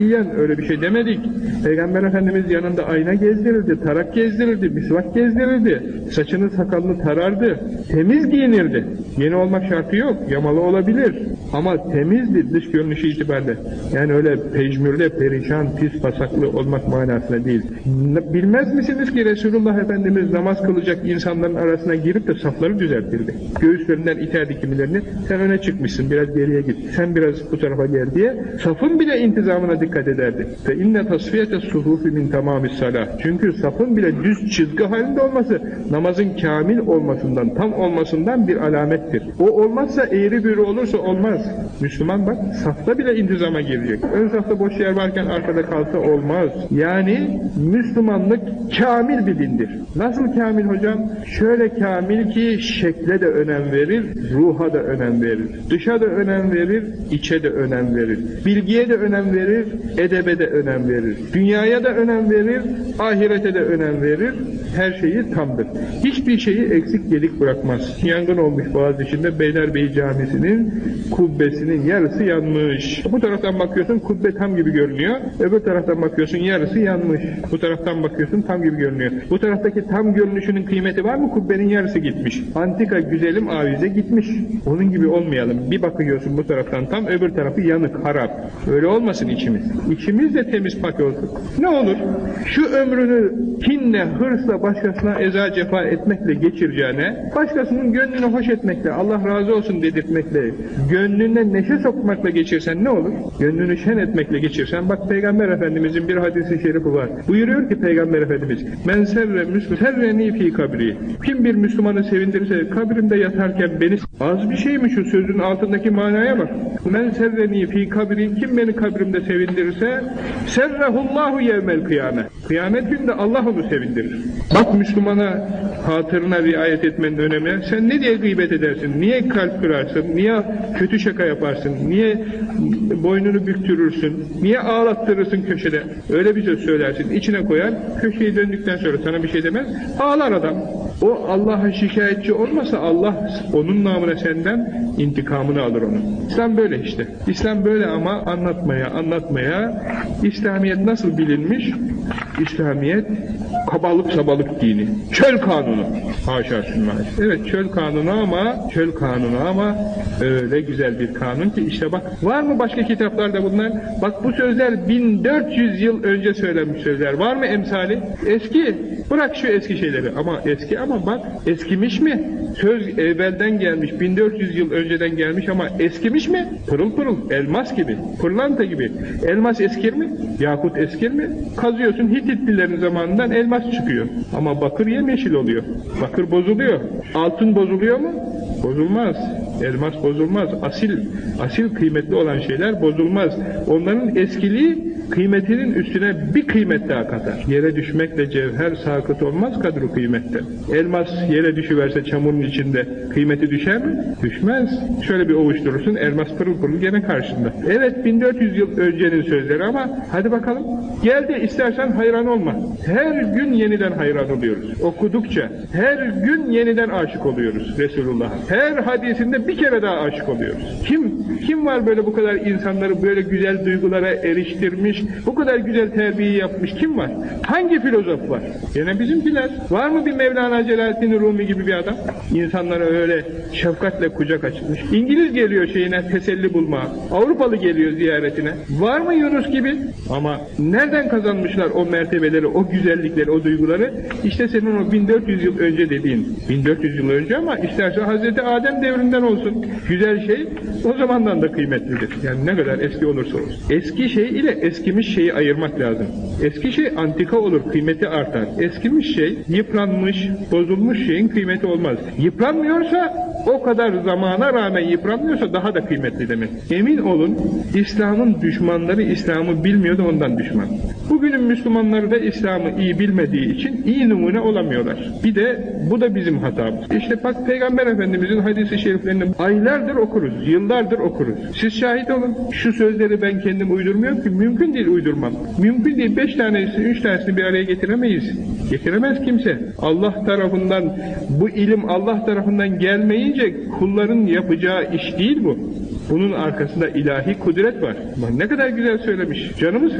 Öyle bir şey demedik. Peygamber Efendimiz yanında ayna gezdirirdi, tarak gezdirirdi, misvak gezdirirdi, saçını sakalını tarardı, temiz giyinirdi. Yeni olmak şartı yok, yamalı olabilir. Ama temizdi dış görünüşü itibariyle. Yani öyle pejmürde, perişan, pis, pasaklı olmak manasına değil. Bilmez misiniz ki Resulullah Efendimiz namaz kılacak insanların arasına girip de safları düzeltirdi. Göğüslerinden iterdi kimilerini. Sen öne çıkmışsın, biraz geriye git. Sen biraz bu tarafa gel diye. Safın bile intizamına dikkat ederdi. Ve inne tasfiyete suhufi min tamamis salah. Çünkü safın bile düz çizgi halinde olması namazın kamil olmasından, tam olmasından bir alamettir. O olmazsa, eğri büğrü olursa olmaz. Müslüman bak, safta bile intizama girecek. Ön safta boş yer varken arkada kalsa olmaz. Yani Müslümanlık kamil bir dindir. Nasıl kamil hocam? Şöyle kamil ki şekle de önem verir, ruha da önem verir. Dışa da önem verir, içe de önem verir. Bilgiye de önem verir, edebe de önem verir. Dünyaya da önem verir, ahirete de önem verir. Her şeyi tamdır. Hiçbir şeyi eksik gedik bırakmaz. Yangın olmuş Boğaziçi'nde Beylerbeyi Camisi'nin kubbesinin yarısı yanmış. Bu taraftan bakıyorsun kubbe tam gibi görünüyor. Öbür taraftan bakıyorsun yarısı yanmış. Bu taraftan bakıyorsun tam gibi görünüyor. Bu taraftaki tam görünüşünün kıymeti var mı? Kubbenin yarısı gitmiş. Antika güzelim avize gitmiş. Onun gibi olmayalım. Bir bakıyorsun bu taraftan tam, öbür tarafı yanık, harap. Öyle olmasın içimiz. İçimiz de temiz pak olsun. Ne olur? Şu ömrünü kinle, hırsla, başkasına eza cefa etmekle geçireceğine, başkasının gönlünü hoş etmekle, Allah razı olsun dedirtmekle, gönlüne neşe sokmakla geçirsen ne olur? Gönlünü şen etmekle geçirsen, bak Peygamber Efendimizin bir hadisi şerifi var. Buyuruyor ki Peygamber Efendimiz, men serre müslüm serreni fi kabri. Kim bir Müslümanı sevindirirse kabrimde yatarken beni, az bir şey mi şu sözün altındaki manaya bak. Men serreni fi kabri, kim beni kabrimde sevindirirse serrehullahu yevmel kıyame. Kıyamet günde Allah onu sevindirir. Bak Müslümana hatırına riayet etmenin önemi. Sen ne diye gıybet edersin? Niye kalp kırarsın? Niye kötü şaka yaparsın? Niye boynunu büktürürsün? Niye ağlattırırsın köşede? Öyle bir söz söylersin. İçine koyar. Köşeyi döndükten sonra sana bir şey demez. Ağlar adam. O Allah'a şikayetçi olmasa Allah onun namına senden intikamını alır onu. İslam böyle işte. İslam böyle ama anlatmaya İslamiyet nasıl bilinmiş? İslamiyet kabalık sabalık dini. Çöl kanunu. Haşa sünnah. Evet çöl kanunu ama öyle güzel bir kanun ki işte bak, var mı başka kitaplarda bunlar? Bak bu sözler 1400 yıl önce söylenmiş sözler. Var mı emsali? Eski. Bırak şu eski şeyleri. Ama eski, ama bak eskimiş mi? Söz evvelden gelmiş, 1400 yıl önceden gelmiş ama eskimiş mi? Pırıl pırıl, elmas gibi, pırlanta gibi. Elmas eskir mi? Yakut eskir mi? Kazıyorsun, Hititlilerin zamanından elmas çıkıyor. Ama bakır yemyeşil oluyor. Bakır bozuluyor. Altın bozuluyor mu? Bozulmaz. Elmas bozulmaz. Asil kıymetli olan şeyler bozulmaz. Onların eskiliği kıymetinin üstüne bir kıymet daha katar. Yere düşmekle cevher sakıt olmaz kadru kıymette. Elmas yere düşüverse çamurun içinde kıymeti düşer mi? Düşmez. Şöyle bir ovuşturursun, elmas pırıl pırıl gene karşında. Evet 1400 yıl öncenin sözleri ama hadi bakalım. Gel de istersen hayran olma. Her gün yeniden hayran oluyoruz. Okudukça her gün yeniden aşık oluyoruz Resulullah'a. Her hadisinde bir kere daha aşık oluyoruz. Kim var böyle bu kadar insanları böyle güzel duygulara eriştirmiş, bu kadar güzel terbiye yapmış kim var? Hangi filozof var? Gene bizimkiler. Var mı bir Mevlana Celaleddin Rumi gibi bir adam? İnsanlara öyle şefkatle kucak açmış. İngiliz geliyor şeyine teselli bulmaya. Avrupalı geliyor ziyaretine. Var mı Yunus gibi? Ama nereden kazanmışlar o mertebeleri, o güzellikleri, o duyguları? İşte senin o 1400 yıl önce dediğin. 1400 yıl önce ama isterse Hazreti Adem devrinden olsun. Güzel şey o zamandan da kıymetlidir. Yani ne kadar eski olursa olsun. Eski şey ile eskimiş şeyi ayırmak lazım. Eski şey antika olur, kıymeti artar. Eskimiş şey, yıpranmış, bozulmuş şeyin kıymeti olmaz. Yıpranmıyorsa, o kadar zamana rağmen yıpranmıyorsa daha da kıymetli demek. Emin olun, İslam'ın düşmanları İslam'ı bilmiyor da ondan düşman. Bugünün Müslümanları da İslam'ı iyi bilmediği için iyi numune olamıyorlar. Bir de bu da bizim hatamız. İşte bak Peygamber Efendimizin hadis-i şeriflerini aylardır okuruz, yıllardır okuruz. Siz şahit olun. Şu sözleri ben kendim uydurmuyorum ki, mümkün değil uydurmam. Mümkün değil, 5 tanesini, 3 tanesini bir araya getiremeyiz. Getiremez kimse. Allah tarafından, bu ilim Allah tarafından gelmeyince kulların yapacağı iş değil bu. Bunun arkasında ilahi kudret var. Bak ne kadar güzel söylemiş. Canımız